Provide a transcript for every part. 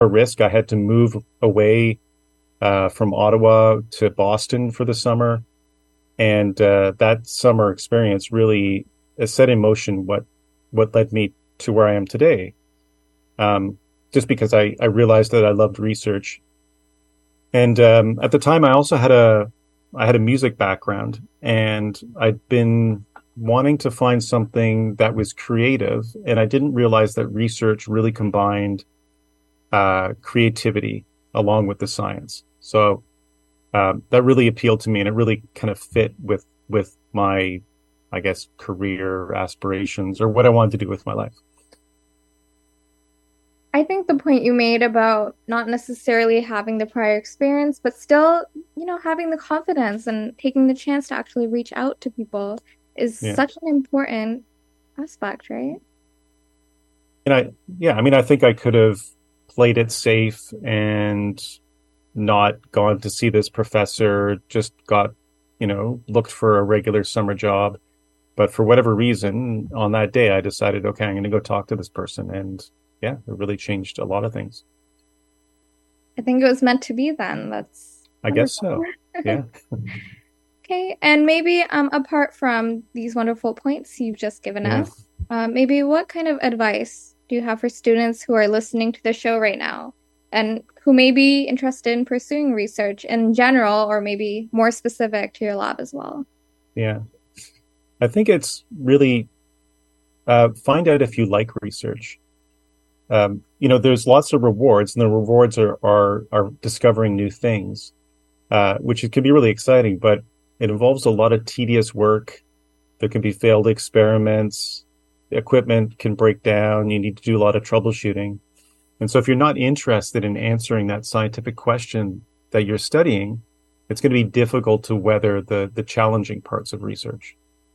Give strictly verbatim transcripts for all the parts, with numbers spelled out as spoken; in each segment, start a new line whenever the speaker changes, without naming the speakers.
a risk. I had to move away uh, from Ottawa to Boston for the summer, and uh, that summer experience really uh, set in motion what what led me to where I am today. Um, just because I I realized that I loved research, and um, at the time I also had a I had a music background, and I'd been wanting to find something that was creative, and I didn't realize that research really combined uh, creativity along with the science. So um, that really appealed to me, and it really kind of fit with with my, I guess, career aspirations or what I wanted to do with my life.
I think the point you made about not necessarily having the prior experience, but still, you know, having the confidence and taking the chance to actually reach out to people is
Yeah,
such an important aspect, right?
and I yeah, I mean, I think I could have played it safe and not gone to see this professor, just got, you know, looked for a regular summer job. But for whatever reason, on that day, I decided, okay, I'm going to go talk to this person. And yeah, it really changed a lot of things.
I think it was meant to be then. That's
I guess
wonderful.
so. Yeah.
Okay, and maybe um, apart from these wonderful points you've just given
Yeah.
us, uh, maybe what kind of advice do you have for students who are listening to the show right now and who may be interested in pursuing research in general or maybe more specific to your lab as well?
Yeah. I think it's really uh, find out if you like research. Um, you know, there's lots of rewards, and the rewards are are are discovering new things, uh, which can be really exciting, but it involves a lot of tedious work. There can be failed experiments. The equipment can break down. You need to do a lot of troubleshooting. And so if you're not interested in answering that scientific question that you're studying, it's going to be difficult to weather the the challenging parts of research.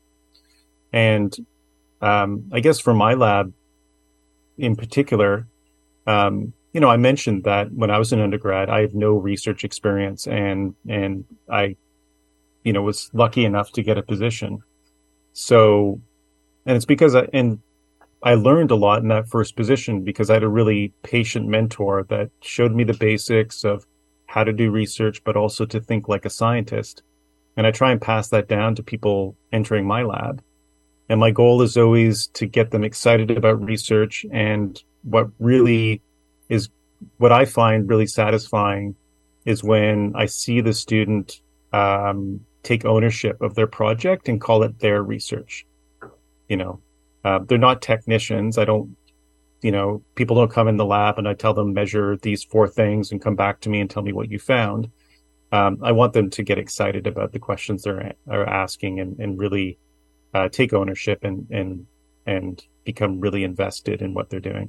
And um, I guess for my lab in particular, um, you know, I mentioned that when I was an undergrad, I had no research experience, and and I, you know, was lucky enough to get a position. So, and it's because I and I learned a lot in that first position because I had a really patient mentor that showed me the basics of how to do research, but also to think like a scientist. And I try and pass that down to people entering my lab. And my goal is always to get them excited about research. And what really is what I find really satisfying is when I see the student um, take ownership of their project and call it their research. You know, uh, they're not technicians. I don't, you know, people don't come in the lab and I tell them measure these four things and come back to me and tell me what you found. Um, I want them to get excited about the questions they're are asking and, and really uh, take ownership and and and become really invested in what they're doing.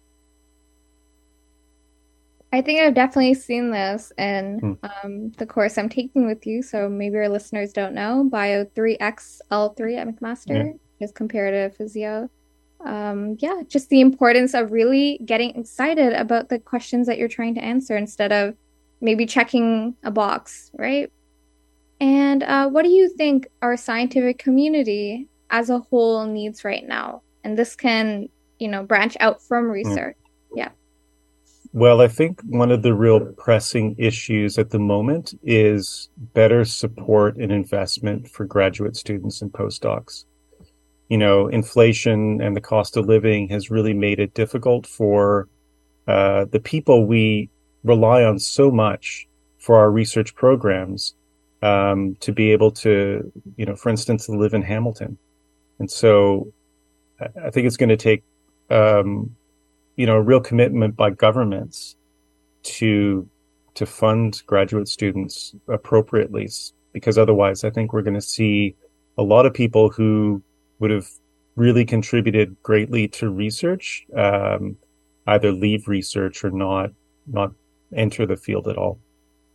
I think I've definitely seen this in
Hmm.
um, the course I'm taking with you. So maybe our listeners don't know Bio three X L three at
Yeah,
McMaster, is comparative physio. Um, yeah, just the importance of really getting excited about the questions that you're trying to answer instead of maybe checking a box, right? And uh, what do you think our scientific community as a whole needs right now? And this can, you know, branch out from
yeah.
research. Yeah.
Well, I think one of the real pressing issues at the moment is better support and investment for graduate students and postdocs. You know, inflation and the cost of living has really made it difficult for uh, the people we rely on so much for our research programs um, to be able to, you know, for instance, to live in Hamilton. And so I think it's going to take, um, you know, a real commitment by governments to to fund graduate students appropriately, because otherwise, I think we're going to see a lot of people who would have really contributed greatly to research um, either leave research or not not enter the field at all.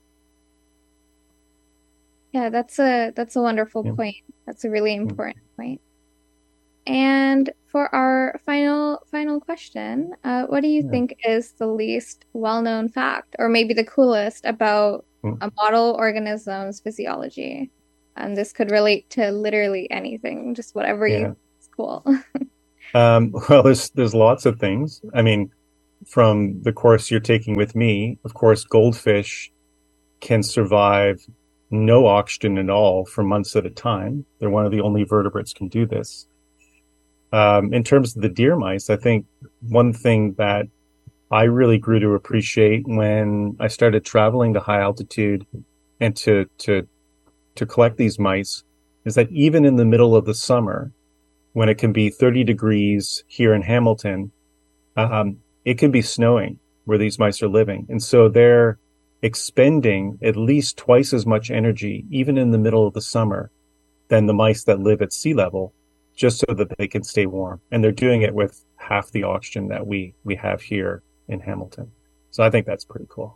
Yeah, that's a that's a wonderful
Yeah.
point. That's a really important point. And for our final final question, uh, what do you
Yeah.
think is the least well-known fact, or maybe the coolest about a model organism's physiology? And this could relate to literally anything, just whatever you
Yeah.
think is cool.
Um, well, there's there's lots of things. I mean, from the course you're taking with me, of course, goldfish can survive no oxygen at all for months at a time. They're one of the only vertebrates can do this. Um, in terms of the deer mice, I think one thing that I really grew to appreciate when I started traveling to high altitude and to to to collect these mice is that even in the middle of the summer, when it can be thirty degrees here in Hamilton, um, it can be snowing where these mice are living. And so they're expending at least twice as much energy, even in the middle of the summer, than the mice that live at sea level, just so that they can stay warm. And they're doing it with half the oxygen that we we have here in Hamilton. So I think that's pretty cool.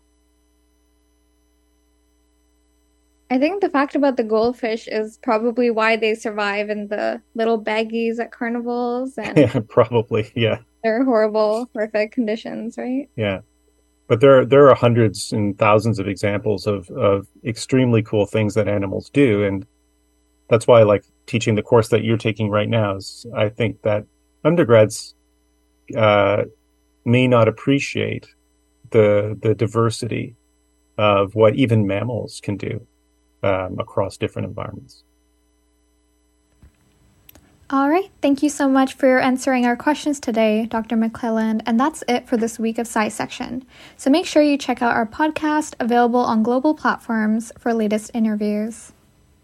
I think the fact about the goldfish is probably why they survive in the little baggies at carnivals and
Yeah, probably. Yeah.
their horrible, horrific conditions, right?
Yeah. But there, there are hundreds and thousands of examples of, of extremely cool things that animals do. And that's why I like teaching the course that you're taking right now. Is I think that undergrads uh, may not appreciate the the diversity of what even mammals can do um, across different environments.
All right. Thank you so much for answering our questions today, Doctor McClelland. And that's it for this week of SciSection. So make sure you check out our podcast available on global platforms for latest interviews.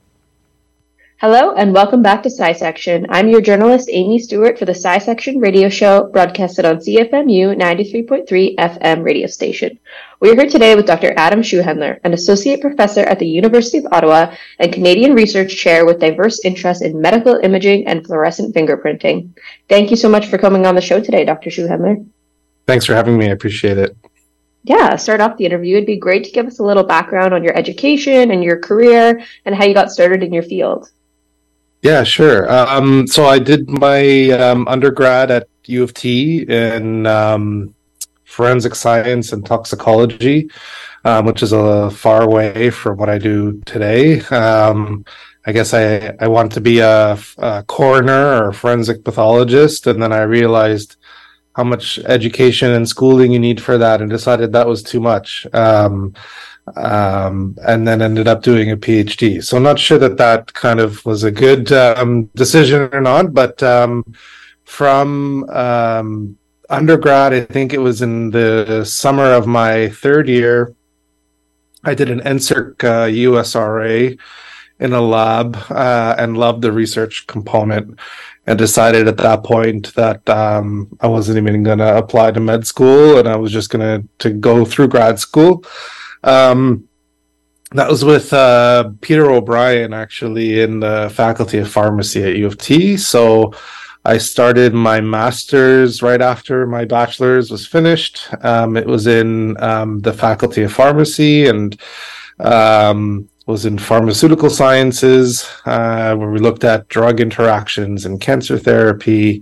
Hello and welcome back to SciSection. I'm your journalist, Amy Stewart, for the SciSection radio show broadcasted on C F M U ninety-three point three F M radio station. We are here today with Doctor Adam Schuhandler, an associate professor at the University of Ottawa and Canadian Research Chair with diverse interests in medical imaging and fluorescent fingerprinting. Thank you so much for coming on the show today, Doctor Schuhandler.
Thanks for having me. I appreciate it.
Yeah, start off the interview. It'd be great to give us a little background on your education and your career and how you got started in your field.
Yeah, sure. Um, so I did my um, undergrad at U of T in um, forensic science and toxicology, um, which is a far way from what I do today. Um, I guess I, I wanted to be a, a coroner or a forensic pathologist, and then I realized how much education and schooling you need for that and decided that was too much. Um, um, and then ended up doing a PhD. So I'm not sure that that kind of was a good um, decision or not, but um, from um, undergrad, I think it was in the summer of my third year, I did an N S E R C uh, U S R A in a lab uh, and loved the research component and decided at that point that um, I wasn't even going to apply to med school and I was just going to to go through grad school. Um, that was with uh, Peter O'Brien, actually, in the Faculty of Pharmacy at U of T. So I started my master's right after my bachelor's was finished. Um, it was in um, the Faculty of Pharmacy and um, was in pharmaceutical sciences, uh, where we looked at drug interactions and cancer therapy.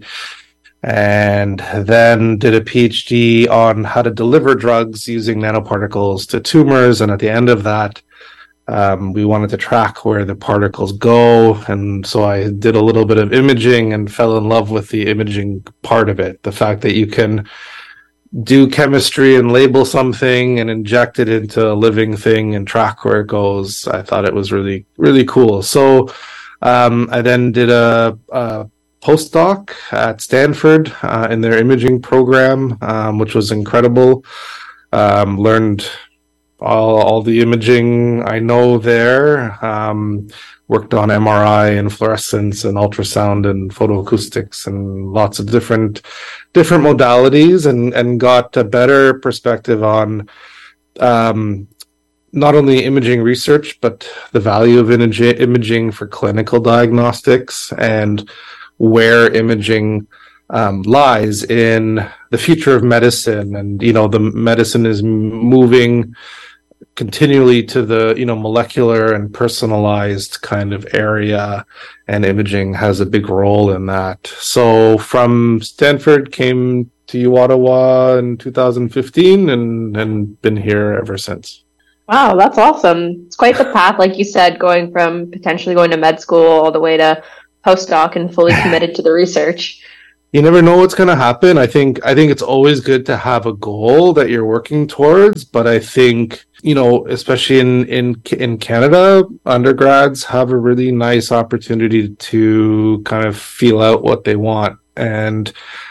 And then did a PhD on how to deliver drugs using nanoparticles to tumors. And at the end of that, um, we wanted to track where the particles go. And so I did a little bit of imaging and fell in love with the imaging part of it. The fact that you can do chemistry and label something and inject it into a living thing and track where it goes. I thought it was really, really cool. So um, I then did a, a postdoc at Stanford uh, in their imaging program, um, which was incredible. Um, learned all, all the imaging I know there. Um, worked on M R I and fluorescence and ultrasound and photoacoustics and lots of different different modalities, and, and got a better perspective on um, not only imaging research, but the value of imag- imaging for clinical diagnostics and where imaging um, lies in the future of medicine. And, you know, the medicine is moving continually to the, you know, molecular and personalized kind of area, and imaging has a big role in that. So from Stanford, came to U Ottawa in two thousand fifteen and, and been here ever since.
Wow, that's awesome. It's quite the path, like you said, going from potentially going to med school all the way to postdoc and fully committed to the research.
you never know what's going to happen. I think I think it's always good to have a goal that you're working towards, but I think, you know, especially in in in Canada, undergrads have a really nice opportunity to kind of feel out what they want. And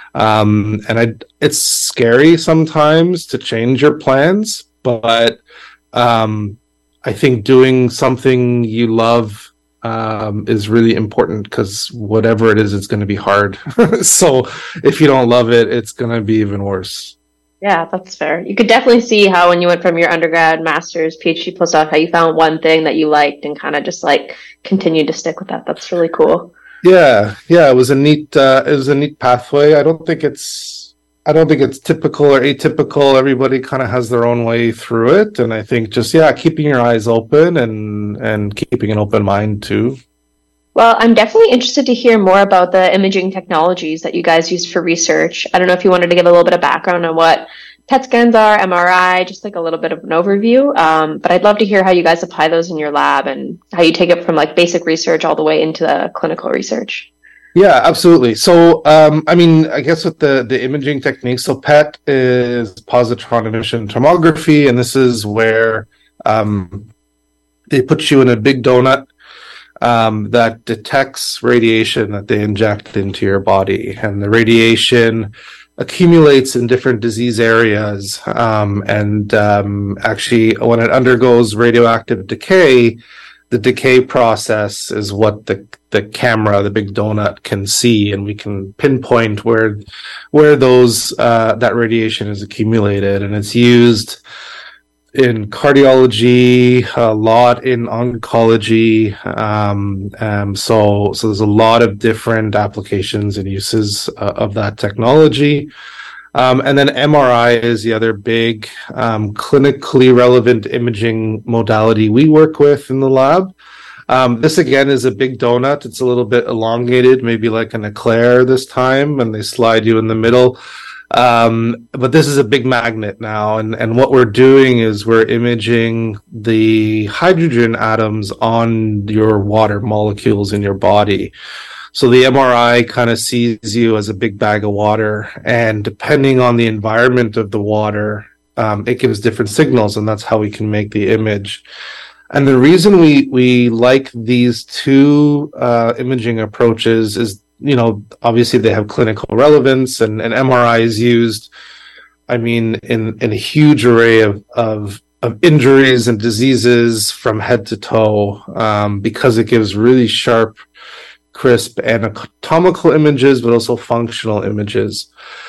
um and I it's scary sometimes to change your plans, but um I think doing something you love Um, is really important, because whatever it is, it's going to be hard. So if you don't love it, it's going to be even worse.
Yeah, that's fair. You could definitely see how when you went from your undergrad, master's, PhD, postdoc, how you found one thing that you liked and kind of just like continued to stick with that. That's really cool.
Yeah, yeah, it was a neat, uh, it was a neat pathway. I don't think it's, I don't think it's typical or atypical. Everybody kind of has their own way through it, and I think just yeah, keeping your eyes open and and keeping an open mind too.
Well, I'm definitely interested to hear more about the imaging technologies that you guys use for research. I don't know if you wanted to give a little bit of background on what P E T scans are, M R I, just like a little bit of an overview. Um, but I'd love to hear how you guys apply those in your lab and how you take it from like basic research all the way into the clinical research.
Yeah, absolutely. So, um, I mean, I guess with the, the imaging techniques, so P E T is positron emission tomography, and this is where um, they put you in a big donut um, that detects radiation that they inject into your body, and the radiation accumulates in different disease areas. Um, and um, actually, when it undergoes radioactive decay, the decay process is what the the camera, the big donut, can see, and we can pinpoint where where those uh, that radiation is accumulated, and it's used in cardiology, a lot in oncology. Um, um, so so there's a lot of different applications and uses uh, of that technology. Um, and then M R I is the other big um, clinically relevant imaging modality we work with in the lab. Um, this again is a big donut. It's a little bit elongated, maybe like an eclair this time, and they slide you in the middle. Um, but this is a big magnet now, and, and what we're doing is we're imaging the hydrogen atoms on your water molecules in your body. So the M R I kind of sees you as a big bag of water, and depending on the environment of the water, um, it gives different signals, and that's how we can make the image. And the reason we, we like these two uh, imaging approaches is, you know, obviously they have clinical relevance, and, and M R I is used, I mean, in, in a huge array of, of, of injuries and diseases from head to toe, um, because it gives really sharp, crisp anatomical images, but also functional images.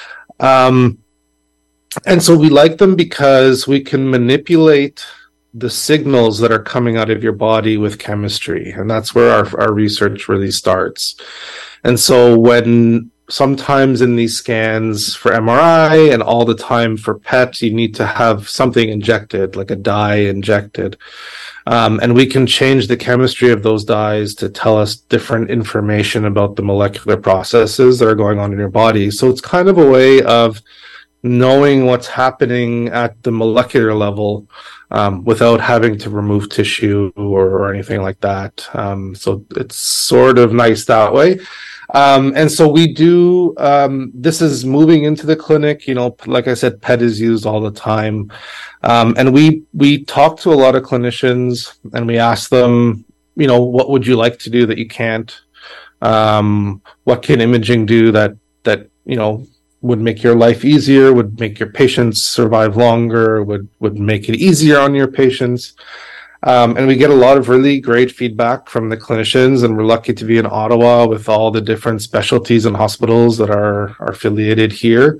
Um, and so we like them because we can manipulate the signals that are coming out of your body with chemistry. And that's where our, our research really starts. And so when sometimes in these scans for M R I and all the time for P E T, you need to have something injected, like a dye injected. Um, and we can change the chemistry of those dyes to tell us different information about the molecular processes that are going on in your body. So it's kind of a way of knowing what's happening at the molecular level um, without having to remove tissue or, or anything like that. Um, so it's sort of nice that way. Um, and so we do, um, this is moving into the clinic, you know, like I said, P E T is used all the time. Um, and we, we talk to a lot of clinicians and we ask them, you know, what would you like to do that you can't? Um, what can imaging do that, that, you know, would make your life easier, would make your patients survive longer, would, would make it easier on your patients. Um, and we get a lot of really great feedback from the clinicians, and we're lucky to be in Ottawa with all the different specialties and hospitals that are, are affiliated here.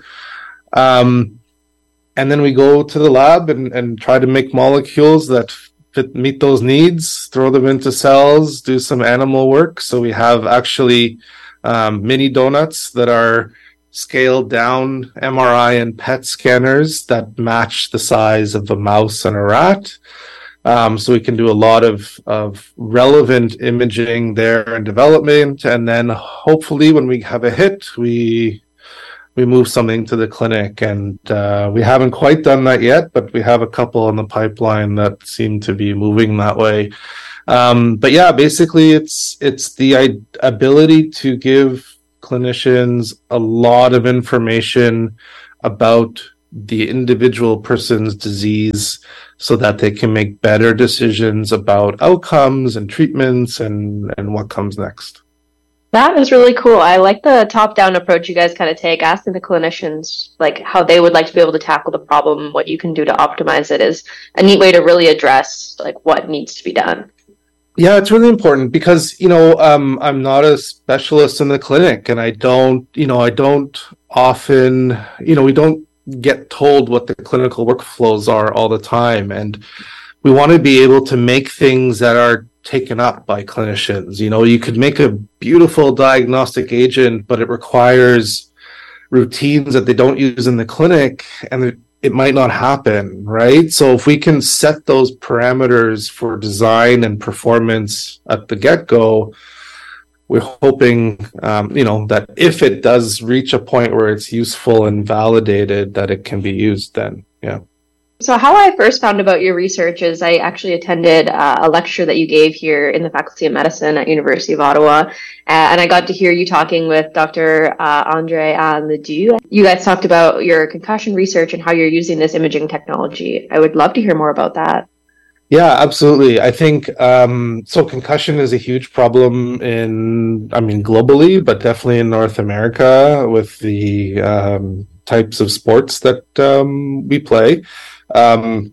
Um, and then we go to the lab and, and try to make molecules that fit, meet those needs, throw them into cells, do some animal work. So we have actually um, mini donuts that are scaled down M R I and P E T scanners that match the size of a mouse and a rat. Um, so we can do a lot of, of relevant imaging there and development. And then hopefully when we have a hit, we we move something to the clinic. And uh, we haven't quite done that yet, but we have a couple in the pipeline that seem to be moving that way. Um, but yeah, basically it's it's the ability to give clinicians a lot of information about the individual person's disease so that they can make better decisions about outcomes and treatments and, and what comes next.
That is really cool. I like the top-down approach you guys kind of take, asking the clinicians like how they would like to be able to tackle the problem, what you can do to optimize it is a neat way to really address like what needs to be done.
Yeah, it's really important because, you know, um, I'm not a specialist in the clinic and I don't, you know, I don't often, you know, we don't get told what the clinical workflows are all the time. And we want to be able to make things that are taken up by clinicians. You know, you could make a beautiful diagnostic agent, but it requires routines that they don't use in the clinic, and it, it might not happen, right? So if we can set those parameters for design and performance at the get-go, we're hoping, um, you know, that if it does reach a point where it's useful and validated, that it can be used then, yeah.
So how I first found about your research is I actually attended uh, a lecture that you gave here in the Faculty of Medicine at University of Ottawa, uh, and I got to hear you talking with Doctor Uh, Andre Ledoux. You guys talked about your concussion research and how you're using this imaging technology. I would love to hear more about that.
Yeah, absolutely. I think, um, so concussion is a huge problem in, I mean, globally, but definitely in North America with the um, types of sports that um, we play. Um,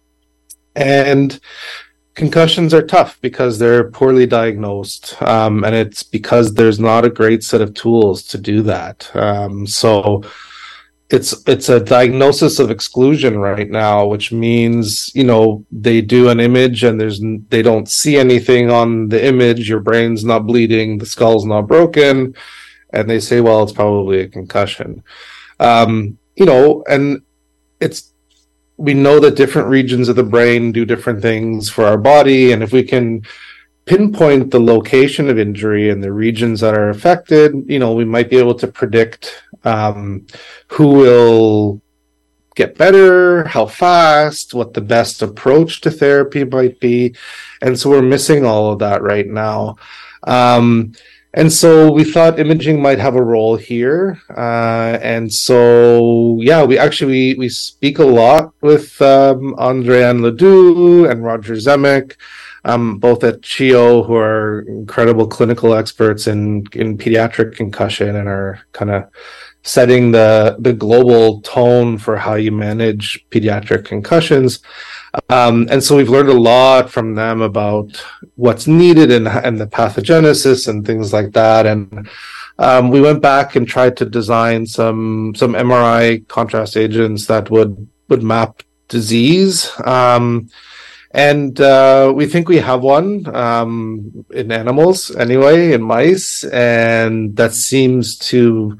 and concussions are tough because they're poorly diagnosed. Um, and it's because there's not a great set of tools to do that. Um, so it's, it's a diagnosis of exclusion right now, which means, you know, they do an image and there's, they don't see anything on the image. Your brain's not bleeding, the skull's not broken. And they say, well, it's probably a concussion. Um, you know, and it's, we know that different regions of the brain do different things for our body. And if we can pinpoint the location of injury and the regions that are affected, you know, we might be able to predict um, who will get better, how fast, what the best approach to therapy might be. And so we're missing all of that right now. Um, And so we thought imaging might have a role here. Uh, and so, yeah, we actually, we, we speak a lot with um, Andréane Ledoux and Roger Zemek, um, both at C H I O, who are incredible clinical experts in, in pediatric concussion and are kind of setting the, the global tone for how you manage pediatric concussions. Um, and so we've learned a lot from them about what's needed and, and the pathogenesis and things like that. And um, we went back and tried to design some some M R I contrast agents that would would map disease. Um, and uh, we think we have one um, in animals anyway, in mice, and that seems to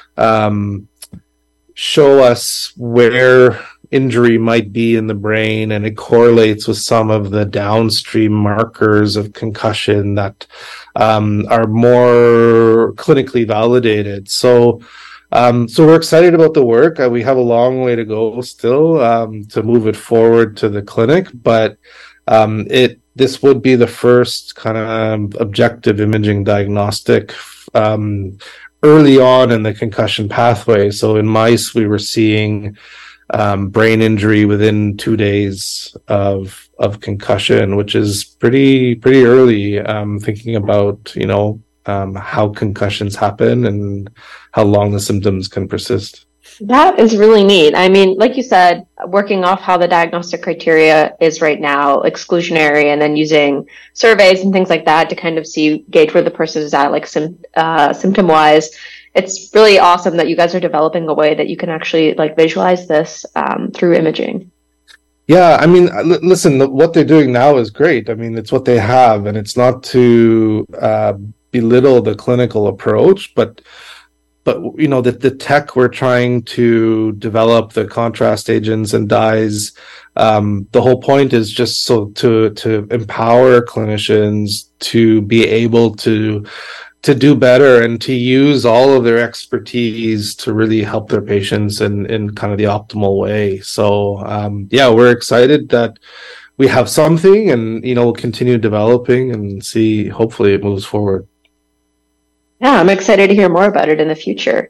um, show us where injury might be in the brain, and it correlates with some of the downstream markers of concussion that um, are more clinically validated. So, um, so we're excited about the work. Uh, we have a long way to go still um, to move it forward to the clinic, but um, it this would be the first kind of objective imaging diagnostic um, early on in the concussion pathway. So in mice, we were seeing Um, brain injury within two days of of concussion, which is pretty pretty early. Um, thinking about you know um, how concussions happen and how long the symptoms can persist.
That is really neat. I mean, like you said, working off how the diagnostic criteria is right now, exclusionary, and then using surveys and things like that to kind of see gauge where the person is at, like sim- uh, symptom wise. It's really awesome that you guys are developing a way that you can actually like visualize this um, through imaging.
Yeah, I mean, l- listen, what they're doing now is great. I mean, it's what they have, and it's not to uh, belittle the clinical approach, but but you know, the the tech we're trying to develop, the contrast agents and dyes. Um, the whole point is just so to to empower clinicians to be able to. to do better and to use all of their expertise to really help their patients in, in kind of the optimal way. So, um, yeah, we're excited that we have something and, you know, we'll continue developing and see, hopefully it moves forward.
Yeah, I'm excited to hear more about it in the future.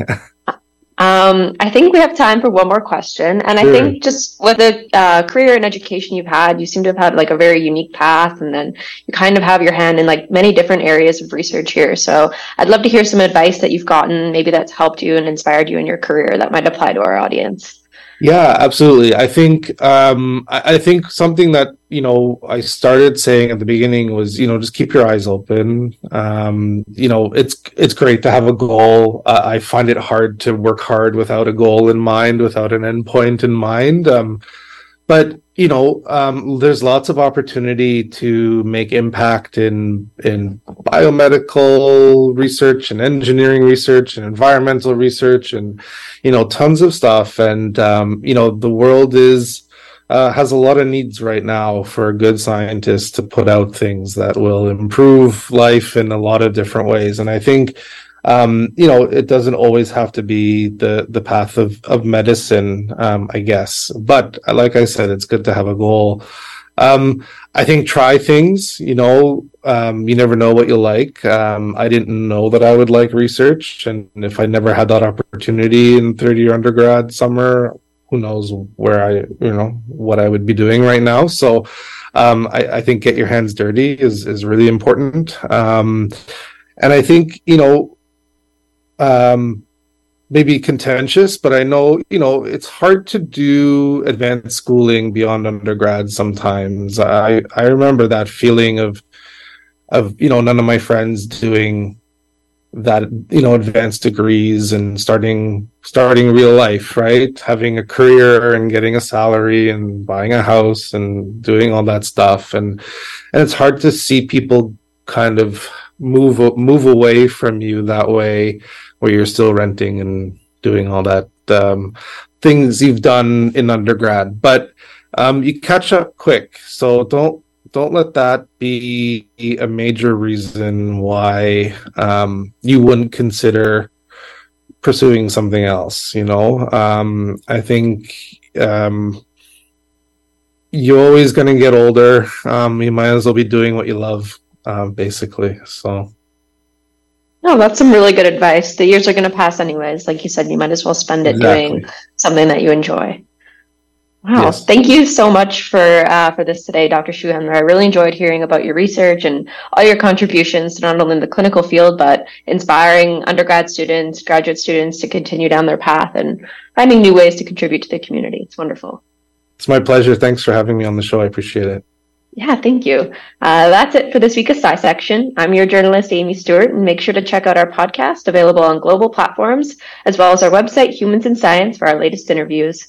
Um, I think we have time for one more question. And
Sure.
I think just with the uh, career and education you've had, you seem to have had like a very unique path, and then you kind of have your hand in like many different areas of research here. So I'd love to hear some advice that you've gotten, maybe that's helped you and inspired you in your career that might apply to our audience.
Yeah, absolutely. I think um, I, I think something that you know I started saying at the beginning was you know just keep your eyes open. Um, you know it's it's great to have a goal. Uh, I find it hard to work hard without a goal in mind, without an endpoint in mind. Um, but you know um, there's lots of opportunity to make impact in in biomedical research and engineering research and environmental research and you know tons of stuff. And um, you know the world is uh, has a lot of needs right now for good scientists to put out things that will improve life in a lot of different ways. And I think Um, you know, it doesn't always have to be the the path of of medicine, um, I guess. But like I said, it's good to have a goal. Um, I think try things. You know, um, you never know what you'll like. Um, I didn't know that I would like research, and if I never had that opportunity in third year undergrad summer, who knows where I, you know, what I would be doing right now. So, um, I, I think get your hands dirty is is really important. Um, and I think you know. Um, maybe contentious, but I know, you know, it's hard to do advanced schooling beyond undergrad sometimes. I, I remember that feeling of, of, you know, none of my friends doing that, you know, advanced degrees and starting, starting real life, right? Having a career and getting a salary and buying a house and doing all that stuff. And, and it's hard to see people kind of move, move away from you that way, where you're still renting and doing all that um, things you've done in undergrad. But um, you catch up quick, so don't don't let that be a major reason why um, you wouldn't consider pursuing something else. You know, um, I think um, you're always going to get older. Um, you might as well be doing what you love, uh, basically. So.
No, that's some really good advice. The years are going to pass anyways. Like you said, you might as well spend it
Exactly.
doing something that you enjoy. Wow.
Yes.
Thank you so much for uh, for this today, Doctor Schuhandler. I really enjoyed hearing about your research and all your contributions to not only the clinical field, but inspiring undergrad students, graduate students to continue down their path and finding new ways to contribute to the community. It's wonderful.
It's my pleasure. Thanks for having me on the show. I appreciate it.
Yeah, thank you. Uh, that's it for this week of SciSection. I'm your journalist, Amy Stewart, and make sure to check out our podcast available on global platforms, as well as our website, Humans in Science, for our latest interviews.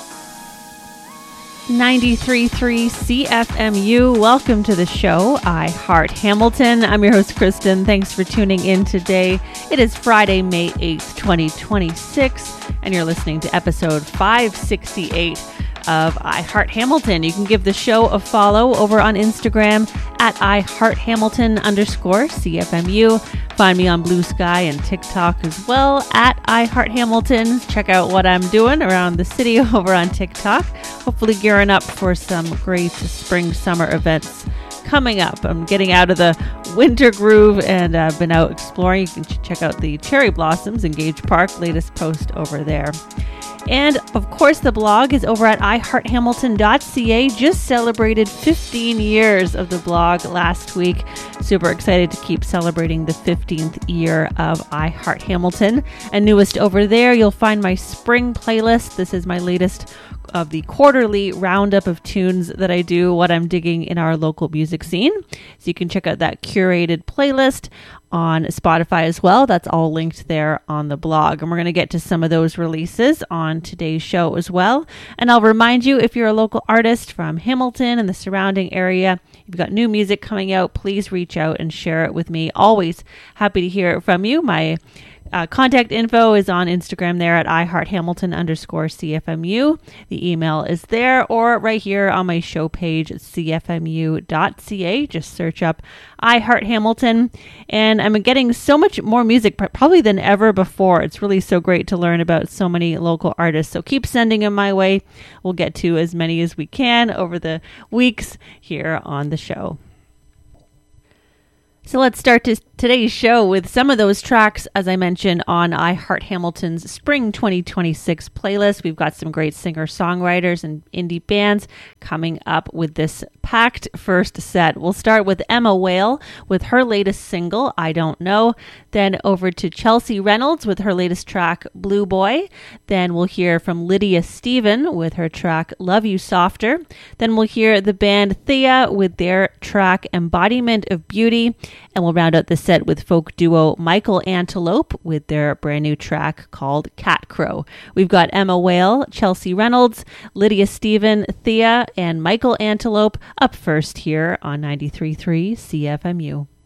ninety-three point three C F M U. Welcome to the show. I Heart Hamilton. I'm your host, Kristen. Thanks for tuning in today. It is Friday, May eighth, twenty twenty-six, and you're listening to episode five sixty-eight of I Heart Hamilton. You can give the show a follow over on Instagram at I Heart Hamilton underscore C F M U. Find me on Blue Sky and TikTok as well at I Heart Hamilton. Check out what I'm doing around the city over on TikTok. Hopefully gearing up for some great spring summer events coming up. I'm getting out of the winter groove and I've uh, been out exploring. You can ch- check out the cherry blossoms in Gage Park, latest post over there. And of course, the blog is over at i heart hamilton dot c a. Just celebrated fifteen years of the blog last week. Super excited to keep celebrating the fifteenth year of I Heart Hamilton. And newest over there, you'll find my spring playlist. This is my latest of the quarterly roundup of tunes that I do, what I'm digging in our local music scene. So you can check out that curated playlist on Spotify as well. That's all linked there on the blog. And we're going to get to some of those releases on today's show as well. And I'll remind you, if you're a local artist from Hamilton and the surrounding area, you've got new music coming out, please reach out and share it with me. Always happy to hear it from you. My Uh, contact info is on Instagram there at ihearthamilton underscore CFMU. The email is there, or right here on my show page at c f m u dot c a. Just search up I Heart Hamilton. And I'm getting so much more music probably than ever before. It's really so great to learn about so many local artists. So keep sending them my way. We'll get to as many as we can over the weeks here on the show. So let's start to today's show with some of those tracks, as I mentioned, on I Heart Hamilton's Spring twenty twenty-six playlist. We've got some great singer-songwriters and indie bands coming up with this packed first set. We'll start with Emma Whale with her latest single, I Don't Know. Then over to Chelsea Reynolds with her latest track, Blue Boy. Then we'll hear from Lydia Steven with her track, Love You Softer. Then we'll hear the band Thea with their track, Embodiment of Beauty. And we'll round out the set with folk duo Michael Antelope with their brand new track called Cat Crow. We've got Emma Whale, Chelsea Reynolds, Lydia Steven, Thea, and Michael Antelope up first here on ninety-three point three C F M U.